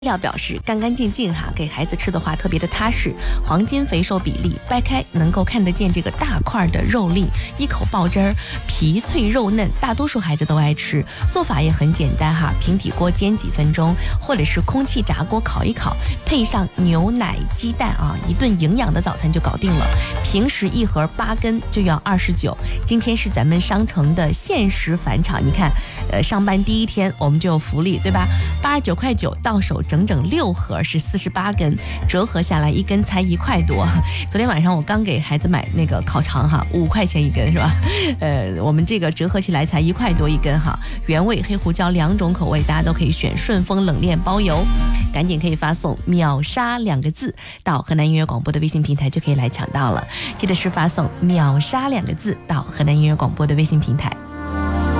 料表示干干净净哈，给孩子吃的话特别的踏实，黄金肥瘦比例，掰开能够看得见这个大块的肉粒，一口爆汁儿，皮脆肉嫩，大多数孩子都爱吃。做法也很简单哈，平底锅煎几分钟，或者是空气炸锅烤一烤，配上牛奶、鸡蛋啊，一顿营养的早餐就搞定了。平时一盒8根就要29，今天是咱们商城的限时返场，你看，上班第一天我们就有福利，对吧？89块9到手。整整6盒是48根，折合下来1根才1块多。昨天晚上我刚给孩子买那个烤肠哈，5块钱1根是吧？我们这个折合起来才1块多1根哈，原味黑胡椒2种口味，大家都可以选，顺丰冷链包邮。赶紧可以发送秒杀2个字到河南音乐广播的微信平台就可以来抢到了，记得是发送秒杀2个字到河南音乐广播的微信平台。